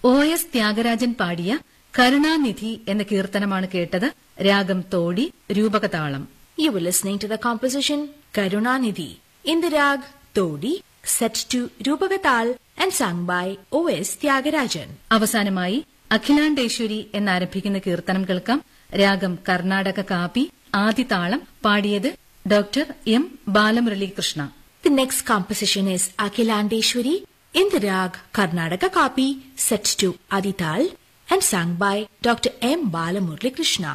OS Thyagarajan പാടിയ കരുണാനിധി എന്ന കീർത്തനമാണ് കേട്ടത്. രാഗം Todi, രൂപകതാളം. You were listening to the composition Karunanidhi in the rag Todi, set to Rupagatal and sung by OS Tyagarajan. അവസാനമായി അഖിലാണ്ടേശ്വരി എന്നാരംഭിക്കുന്ന കീർത്തനം കേൾക്കാം. രാഗം കർണാടക കാപ്പി, ആദിതാളം. പാടിയത് doctor M Balamuralikrishna. The next composition is Akhilandeshwari in the rag Karnataka Kapi, set to Adital and sung by Dr. M. Balamurali Krishna.